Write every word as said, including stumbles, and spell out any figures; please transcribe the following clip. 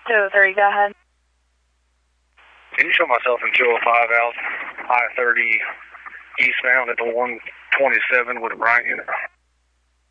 two oh three, go ahead. Can you show myself in two oh five out I thirty eastbound at the one twenty-seven with a Bryant unit?